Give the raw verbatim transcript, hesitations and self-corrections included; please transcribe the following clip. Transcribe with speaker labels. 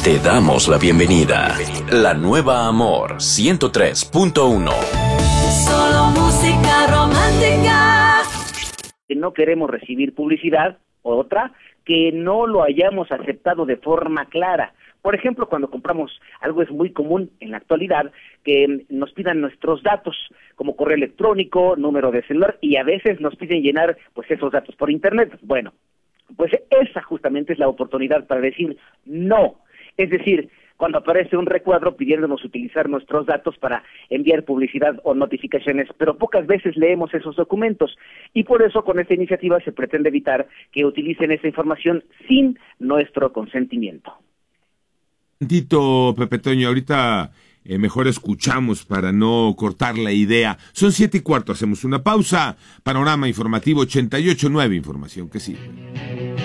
Speaker 1: Te damos la bienvenida. La nueva Amor ciento tres punto uno.
Speaker 2: Solo música romántica.
Speaker 3: Que no queremos recibir publicidad. Otra, que no lo hayamos aceptado de forma clara. Por ejemplo, cuando compramos algo, es muy común en la actualidad que nos pidan nuestros datos, como correo electrónico, número de celular, y a veces nos piden llenar pues esos datos por internet. Bueno, pues esa justamente es la oportunidad para decir no. Es decir, cuando aparece un recuadro pidiéndonos utilizar nuestros datos para enviar publicidad o notificaciones, pero pocas veces leemos esos documentos, y por eso con esta iniciativa se pretende evitar que utilicen esa información sin nuestro consentimiento.
Speaker 4: Tito, Pepe Toño, ahorita eh, mejor escuchamos para no cortar la idea. Son siete y cuarto, hacemos una pausa. Panorama Informativo ochenta y ocho punto nueve, información que sirve.